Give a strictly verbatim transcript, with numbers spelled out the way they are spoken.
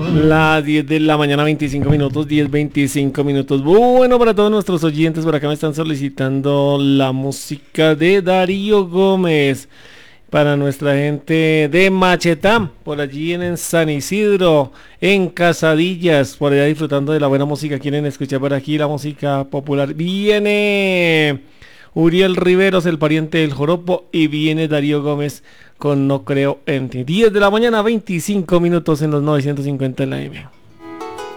Las diez de la mañana, veinticinco minutos, diez, veinticinco minutos. Bueno, para todos nuestros oyentes, por acá me están solicitando la música de Darío Gómez. Para nuestra gente de Machetá, por allí en San Isidro, en Casadillas, por allá disfrutando de la buena música. Quieren escuchar por aquí la música popular. Viene Uriel Riveros, el pariente del joropo, y viene Darío Gómez con No Creo en Ti. diez de la mañana, veinticinco minutos en los novecientos cincuenta en la M.